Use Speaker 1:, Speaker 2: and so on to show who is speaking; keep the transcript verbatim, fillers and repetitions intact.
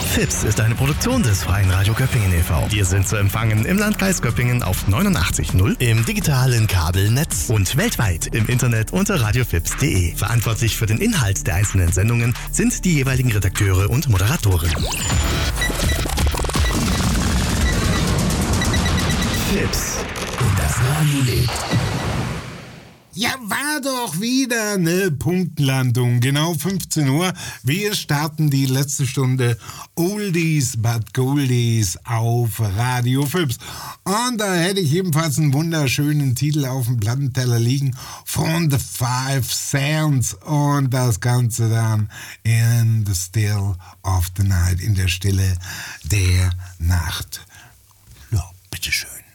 Speaker 1: Fips ist eine Produktion des Freien Radio Göppingen e V Wir sind zu empfangen im Landkreis Göppingen auf neunundachtzig Komma null, im digitalen Kabelnetz und weltweit im Internet unter radiofips punkt de. Verantwortlich für den Inhalt der einzelnen Sendungen sind die jeweiligen Redakteure und Moderatoren. Fips und das Radio lebt.
Speaker 2: Ja, war doch wieder eine Punktlandung. Genau fünfzehn Uhr. Wir starten die letzte Stunde Oldies but Goldies auf Radio Fips. Und da hätte ich ebenfalls einen wunderschönen Titel auf dem Plattenteller liegen von The Five Sounds. Und das Ganze dann in the still of the night, in der Stille der Nacht. Ja, bitteschön.